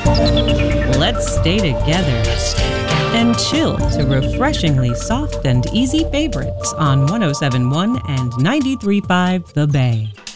Let's stay together and chill to refreshingly soft and easy favorites on 107.1 and 93.5 The Bay.